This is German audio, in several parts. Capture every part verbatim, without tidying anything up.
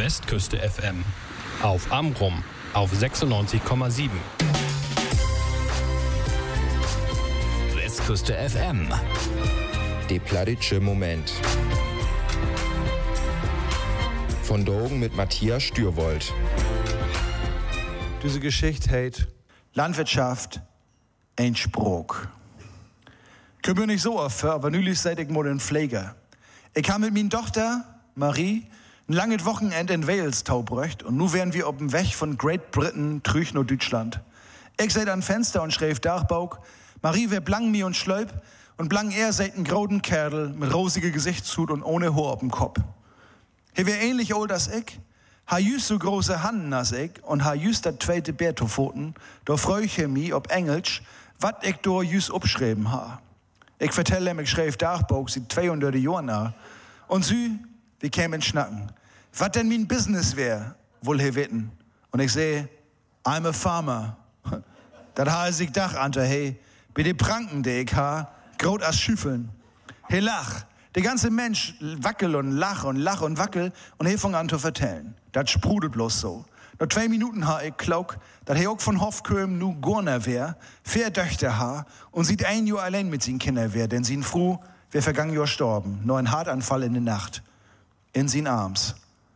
Westküste F M. Auf Amrum auf sechsundneunzig Komma sieben. Westküste F M. Der plattitsche Moment. Von Drogen mit Matthias Stürwold. Diese Geschichte heißt Landwirtschaft, ein Spruch. Ich bin nicht so oft, aber nülich seid ich mal ein Pfleger. Ich habe mit meiner Tochter, Marie, ein langes Wochenende in Wales taubrecht und nun wären wir auf dem Weg von Great Britain trüch nach Deutschland. Ich seid an Fenster und schreif Dachbauch, Marie wär blang mir und schlöp und blang er seid ein grauden Kerl mit rosiger Gesichtshut und ohne Haar auf dem Kopf. He wär ähnlich old als ich, ha jüst so große Handen als ich und ha jüst dat zweite Bärtofoten, da freu ich mich ob Englisch, wat ich do jüst abschreiben ha. Ich vertelle ihm, ich schreif Dachbauch, sie zweihundert Jahren nach. Und sie, wir kämen schnacken. Wat denn mein Business wär, wohl he witten. Und ich seh, I'm a farmer. Dat ha ich Dach ante, hey, bei de Pranken, de ich ha, grot as Schüffeln. He lach, der ganze Mensch wackel und lach und lach und wackel und he fang an zu vertellen. Dat sprudelt bloß so. Nach zwei Minuten ha ich klauk, dat he auch von Hofköm nu Gorner wär, vier Töchter ha und sieht ein Jahr allein mit sin Kinder wär, denn sin Fru wär vergangen Jahr storben, nur ein Hartanfall in der Nacht. In sin Arms.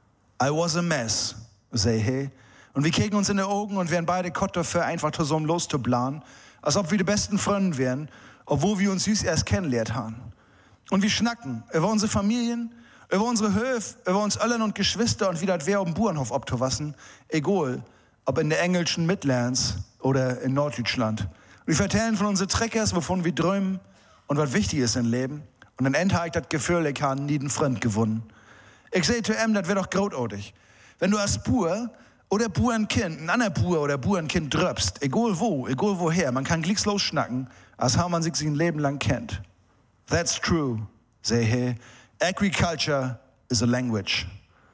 I was a mess, say he. Und wir keken uns in die Augen und wären beide Kott dafür, einfach zusammen loszublahen, als ob wir die besten Freunde wären, obwohl wir uns süß erst kennenlernt haben. Und wir schnacken über unsere Familien, über unsere Höfe, über uns Öllern und Geschwister und wie das wär auf dem Bauernhof obzuwassen, egal, ob in der englischen Midlands oder in Norddeutschland. Und wir vertellen von unseren Treckers, wovon wir träumen und was wichtig ist im Leben. Und dann end ha ich das Gefühl, ich habe nie einen Freund gewonnen. Ich seh zu ihm, das wär doch großartig. Wenn du als Bauer oder Bauernkind, ein anderer Bauer oder Bauernkind dröpst, egal wo, egal woher, man kann glückslos schnacken, als how man sich sein Leben lang kennt. That's true, say he. Agriculture is a language.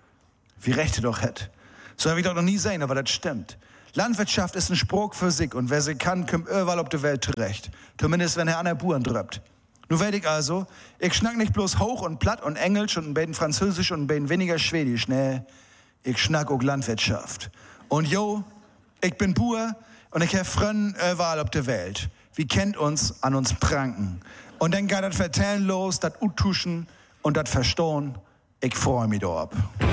Wie recht er doch hätt. So hab ich doch noch nie sehen, aber das stimmt. Landwirtschaft ist ein Spruch für sich und wer sie kann, kommt überall auf der Welt zurecht. Zumindest wenn er an der Bauern dröpt. Nun werd ich also, ich schnack nicht bloß hoch und platt und Englisch und ein bisschen Französisch und ein bisschen weniger Schwedisch, nee, ich schnack auch Landwirtschaft. Und jo, ich bin Bauer und ich hab Freunde überall auf der Welt. Wie kennt uns an uns pranken. Und dann geht das Vertellen los, das Uttuschen und das Verstohn. Ich freu mich da ab.